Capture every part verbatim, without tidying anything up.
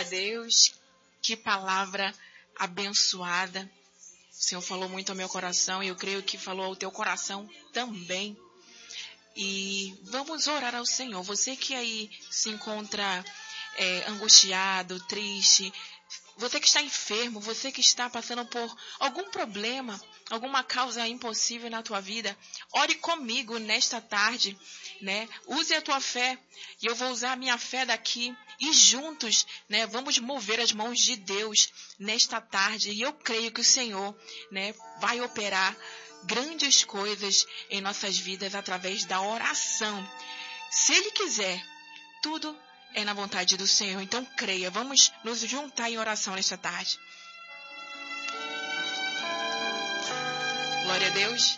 a Deus, que palavra abençoada. O Senhor falou muito ao meu coração e eu creio que falou ao teu coração também. E vamos orar ao Senhor. Você que aí se encontra é, angustiado, triste, você que está enfermo, você que está passando por algum problema, alguma causa impossível na tua vida, ore comigo nesta tarde, né? Use a tua fé e eu vou usar a minha fé daqui e juntos, né, vamos mover as mãos de Deus nesta tarde e eu creio que o Senhor, né, vai operar grandes coisas em nossas vidas através da oração. Se Ele quiser, tudo é na vontade do Senhor. Então creia, vamos nos juntar em oração nesta tarde. Glória a Deus.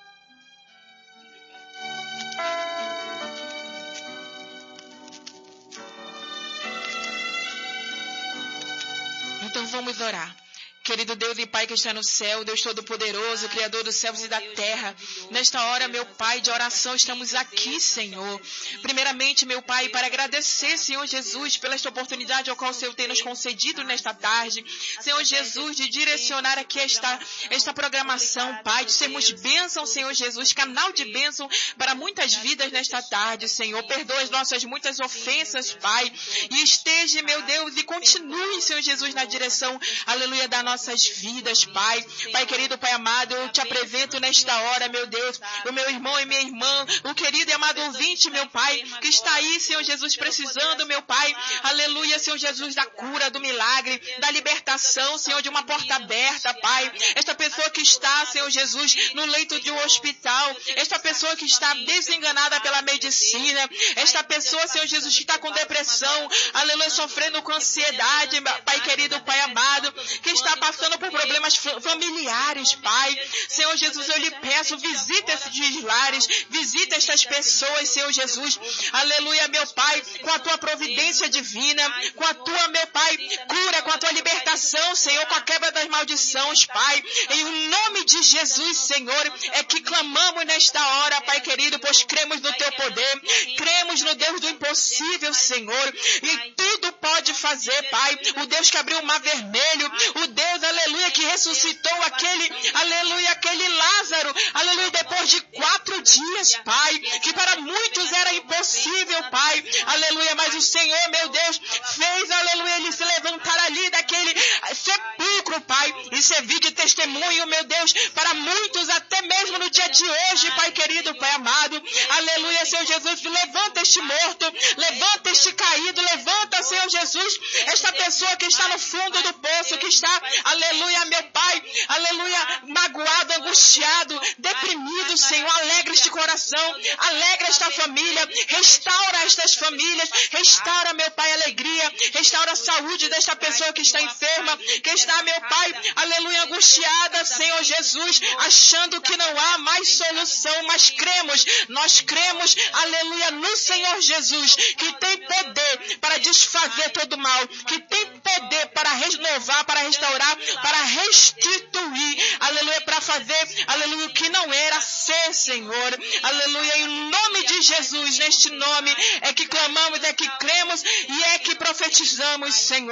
Então vamos orar. Querido Deus e Pai que está no céu, Deus Todo-Poderoso, Criador dos céus e da terra, nesta hora, meu Pai, de oração, estamos aqui, Senhor. Primeiramente, meu Pai, para agradecer, Senhor Jesus, pela esta oportunidade ao qual o Senhor tem nos concedido nesta tarde. Senhor Jesus, de direcionar aqui esta, esta programação, Pai, de sermos bênção, Senhor Jesus, canal de bênção para muitas vidas nesta tarde, Senhor. Perdoa as nossas muitas ofensas, Pai, e esteja, meu Deus, e continue, Senhor Jesus, na direção, aleluia, da nossa nossas vidas, Pai. Pai querido, Pai amado, eu te apresento nesta hora, meu Deus, o meu irmão e minha irmã, o querido e amado ouvinte, meu Pai, que está aí, Senhor Jesus, precisando, meu Pai, aleluia, Senhor Jesus, da cura, do milagre, da libertação, Senhor, de uma porta aberta, Pai. Esta pessoa que está, Senhor Jesus, no leito de um hospital, esta pessoa que está desenganada pela medicina, esta pessoa, Senhor Jesus, que está com depressão, aleluia, sofrendo com ansiedade, Pai querido, Pai amado, que está passando por problemas familiares, Pai. Senhor Jesus, eu lhe peço, visita esses lares, visita estas pessoas, Senhor Jesus. Aleluia, meu Pai, com a tua providência divina, com a tua, meu Pai, cura, com a tua libertação, Senhor, com a quebra das maldições, Pai. Em o nome de Jesus, Senhor, é que clamamos nesta hora, Pai querido, pois cremos no teu poder, cremos no Deus do impossível, Senhor, e tudo pode fazer, Pai. O Deus que abriu o mar vermelho, o Deus Deus, aleluia, que ressuscitou aquele, aleluia, aquele Lázaro, aleluia, depois de quatro dias, Pai, que para muitos era impossível, Pai, aleluia, mas o Senhor, meu Deus, fez, aleluia, ele se levantar ali daquele sepulcro, Pai, e servir de testemunho, meu Deus, para muitos, até mesmo no dia de hoje, Pai querido, Pai amado, aleluia, Senhor Jesus, levanta este morto, levanta este caído, levanta, Senhor Jesus, esta pessoa que está no fundo do poço, que está, aleluia, meu Pai, aleluia, magoado, angustiado, deprimido, Senhor, alegra este coração, alegra esta família, restaura estas famílias, restaura, meu Pai, a alegria, restaura a saúde desta pessoa que está enferma, que está, meu Pai, aleluia, angustiada, Senhor Jesus, achando que não há mais solução, mas cremos, nós cremos, aleluia, no Senhor Jesus, que tem poder para desfazer todo mal, que tem poder para renovar, para restaurar, para restituir, aleluia, para fazer, aleluia, o que não era ser, Senhor, aleluia, em nome de Jesus, neste nome é que clamamos, é que cremos e é que profetizamos, Senhor.